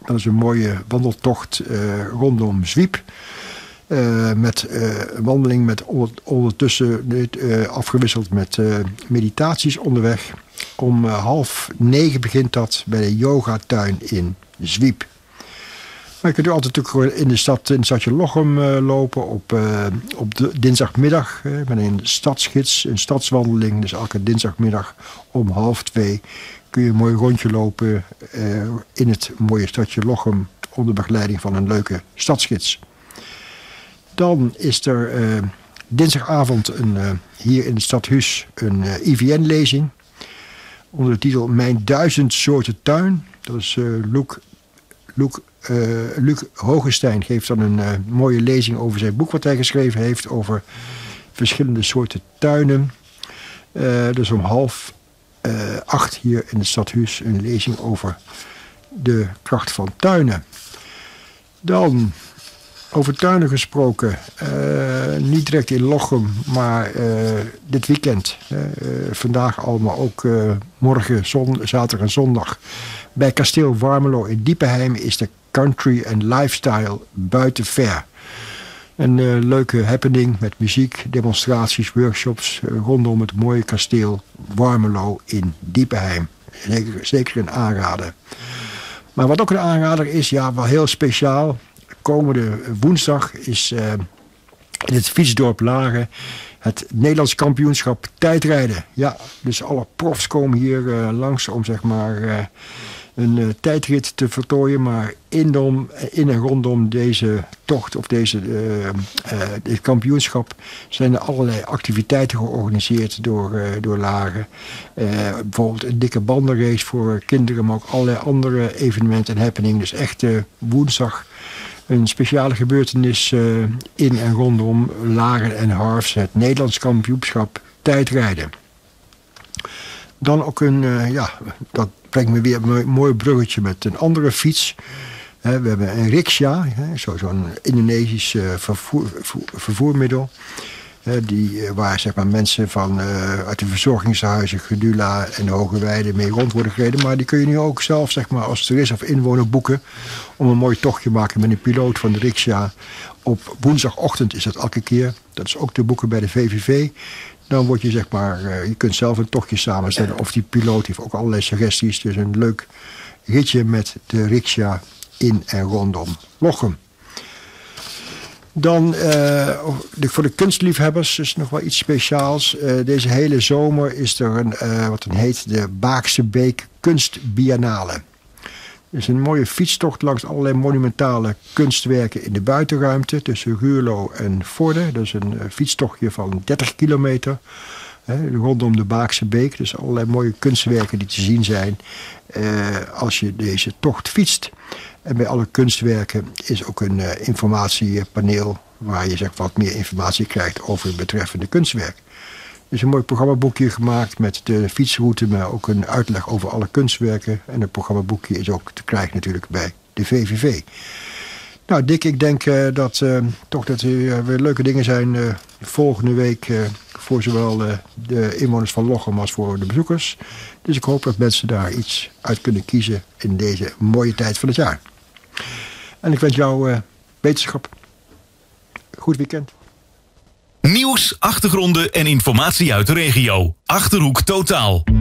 Dat is een mooie wandeltocht rondom Zwiep. Met wandeling met ondertussen afgewisseld met meditaties onderweg. Om 8:30 begint dat bij de yogatuin in Zwiep. Maar je kunt altijd ook gewoon in het stadje Lochem lopen op de dinsdagmiddag. Met een stadsgids, een stadswandeling. Dus elke dinsdagmiddag om 1:30 kun je een mooi rondje lopen in het mooie stadje Lochem onder begeleiding van een leuke stadsgids. Dan is er dinsdagavond hier in het stadhuis een IVN-lezing onder de titel Mijn 1000 soorten tuin. Dat is Luc Hogestein geeft dan een mooie lezing over zijn boek wat hij geschreven heeft over verschillende soorten tuinen. Dus om 7:30 hier in het stadhuis een lezing over de kracht van tuinen. Dan, over tuinen gesproken, niet direct in Lochem, maar dit weekend. Vandaag al, maar ook morgen, zaterdag en zondag. Bij Kasteel Warmelo in Diepenheim is de Country and Lifestyle Buitenfair. Een leuke happening met muziek, demonstraties, workshops rondom het mooie kasteel Warmelo in Diepenheim. Zeker een aanrader. Maar wat ook een aanrader is, ja, wel heel speciaal. Komende woensdag is in het fietsdorp Laren het Nederlands kampioenschap tijdrijden. Ja, dus alle profs komen hier langs om zeg maar een tijdrit te voltooien. Maar in en rondom deze tocht of dit kampioenschap zijn er allerlei activiteiten georganiseerd door Laren. Bijvoorbeeld een dikke bandenrace voor kinderen, maar ook allerlei andere evenementen en happeningen. Dus echt woensdag een speciale gebeurtenis in en rondom Laren en Harfs, het Nederlands kampioenschap tijdrijden. Dan ook dat brengt me weer een mooi bruggetje met een andere fiets. We hebben een riksja, zo'n Indonesisch vervoermiddel. Waar zeg maar, mensen uit de verzorgingshuizen, Gedula en Hogeweide mee rond worden gereden. Maar die kun je nu ook zelf zeg maar, als toerist of inwoner boeken om een mooi tochtje maken met een piloot van de riksja. Op woensdagochtend is dat elke keer. Dat is ook te boeken bij de VVV. Dan word je zeg maar, je kunt zelf een tochtje samenstellen. Of die piloot heeft ook allerlei suggesties. Dus een leuk ritje met de riksja in en rondom Lochem. Dan voor de kunstliefhebbers is nog wel iets speciaals. Deze hele zomer is er wat dan heet de Baakse Beek Kunstbiennale. Het is een mooie fietstocht langs allerlei monumentale kunstwerken in de buitenruimte tussen Ruurlo en Vorden. Dat is een fietstochtje van 30 kilometer rondom de Baakse Beek. Dus allerlei mooie kunstwerken die te zien zijn als je deze tocht fietst. En bij alle kunstwerken is ook een informatiepaneel waar je zeg, wat meer informatie krijgt over het betreffende kunstwerk. Er is een mooi programmaboekje gemaakt met de fietsroute, maar ook een uitleg over alle kunstwerken. En het programmaboekje is ook te krijgen natuurlijk bij de VVV. Nou Dick, ik denk dat er weer leuke dingen zijn volgende week voor zowel de inwoners van Lochem als voor de bezoekers. Dus ik hoop dat mensen daar iets uit kunnen kiezen in deze mooie tijd van het jaar. En ik wens jou wetenschap. Goed weekend. Nieuws, achtergronden en informatie uit de regio. Achterhoek Totaal.